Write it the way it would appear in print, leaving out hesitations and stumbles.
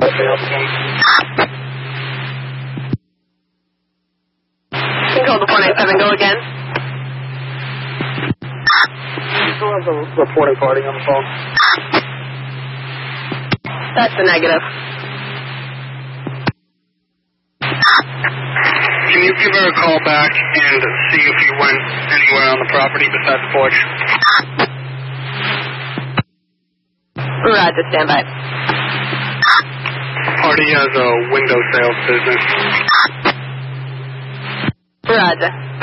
Control to 497, go again. You still have the reporting party on the phone? That's a negative. Can you give her a call back and see if you went anywhere on the property besides the porch? Roger, stand by. Party has a window sales business. Roger.